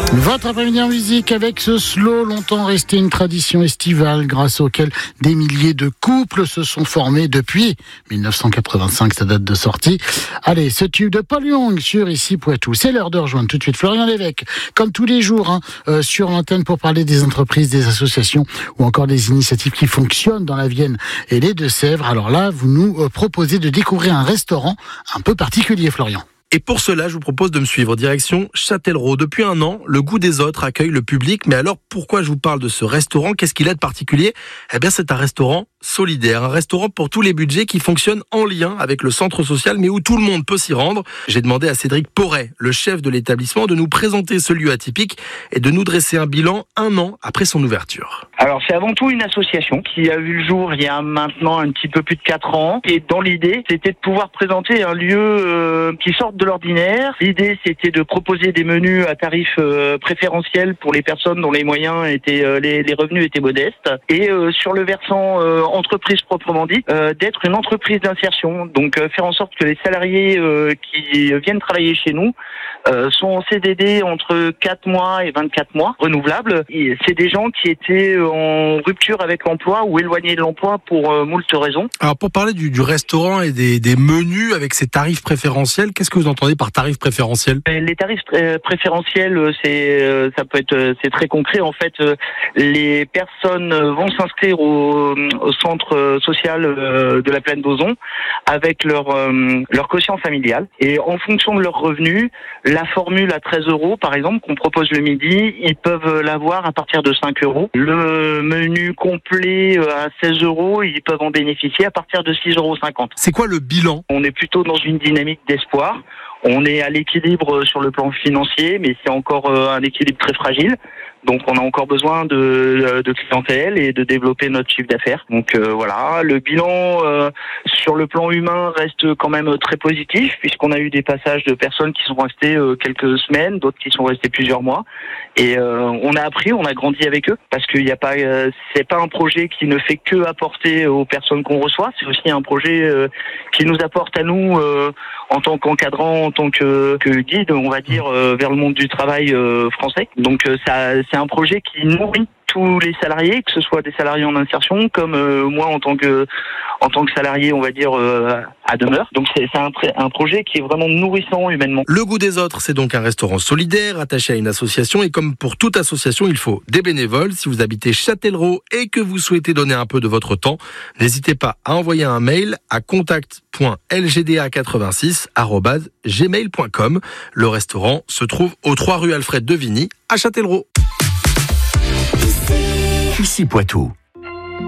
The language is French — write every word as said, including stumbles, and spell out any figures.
Votre après-midi en musique avec ce slow, longtemps resté une tradition estivale grâce auquel des milliers de couples se sont formés depuis dix-neuf cent quatre-vingt-cinq, sa date de sortie. Allez, ce tube de Paul Young sur Ici Poitou. C'est l'heure de rejoindre tout de suite Florian Lévesque, comme tous les jours, hein, euh, sur l'antenne pour parler des entreprises, des associations ou encore des initiatives qui fonctionnent dans la Vienne et les Deux-Sèvres. Alors là, vous nous euh, proposez de découvrir un restaurant un peu particulier, Florian. Et pour cela, je vous propose de me suivre direction Châtellerault. Depuis un an, le Goût des Autres accueille le public. Mais alors, pourquoi je vous parle de ce restaurant ? Qu'est-ce qu'il a de particulier ? Eh bien, c'est un restaurant solidaire, un restaurant pour tous les budgets qui fonctionne en lien avec le centre social, mais où tout le monde peut s'y rendre. J'ai demandé à Cédric Porret, le chef de l'établissement, de nous présenter ce lieu atypique et de nous dresser un bilan un an après son ouverture. Alors, c'est avant tout une association qui a vu le jour il y a maintenant un petit peu plus de quatre ans. Et dans l'idée, c'était de pouvoir présenter un lieu euh, qui sorte de l'ordinaire. L'idée, c'était de proposer des menus à tarifs euh, préférentiels pour les personnes dont les moyens étaient, euh, les, les revenus étaient modestes. Et euh, sur le versant euh, entreprise proprement dit, euh, d'être une entreprise d'insertion. Donc, euh, faire en sorte que les salariés euh, qui viennent travailler chez nous euh, sont en C D D entre quatre mois et vingt-quatre mois, renouvelables. Et c'est des gens qui étaient en rupture avec l'emploi ou éloignés de l'emploi pour euh, moult raisons. Alors, pour parler du, du restaurant et des, des menus avec ces tarifs préférentiels, qu'est-ce que vous entendez par tarifs préférentiels ? Les tarifs préférentiels, c'est ça peut être c'est très concret. En fait, les personnes vont s'inscrire au, au centre social de la Plaine d'Ozon avec leur leur quotient familial et en fonction de leurs revenus, la formule à treize euros par exemple qu'on propose le midi, ils peuvent l'avoir à partir de cinq euros. Le menu complet à seize euros, ils peuvent en bénéficier à partir de six euros cinquante. C'est quoi le bilan ? On est plutôt dans une dynamique d'espoir. On est à l'équilibre sur le plan financier, mais c'est encore un équilibre très fragile. Donc on a encore besoin de, de clientèle et de développer notre chiffre d'affaires. Donc euh, voilà, le bilan euh, sur le plan humain reste quand même très positif puisqu'on a eu des passages de personnes qui sont restées euh, quelques semaines, d'autres qui sont restées plusieurs mois. Et euh, on a appris, on a grandi avec eux parce qu'il n'y a pas, euh, c'est pas un projet qui ne fait que apporter aux personnes qu'on reçoit. C'est aussi un projet euh, qui nous apporte à nous euh, en tant qu'encadrant, en tant que, que guide, on va dire, euh, vers le monde du travail euh, français. Donc euh, ça. C'est un projet qui nourrit tous les salariés, que ce soit des salariés en insertion, comme euh, moi en tant que en tant que salarié, on va dire euh, à demeure. Donc c'est, c'est un, un projet qui est vraiment nourrissant humainement. Le Goût des Autres, c'est donc un restaurant solidaire attaché à une association et comme pour toute association, il faut des bénévoles. Si vous habitez Châtellerault et que vous souhaitez donner un peu de votre temps, n'hésitez pas à envoyer un mail à contact point l g d a quatre-vingt-six arobase gmail point com. Le restaurant se trouve aux trois rue Alfred de Vigny à Châtellerault. Ici Poitou.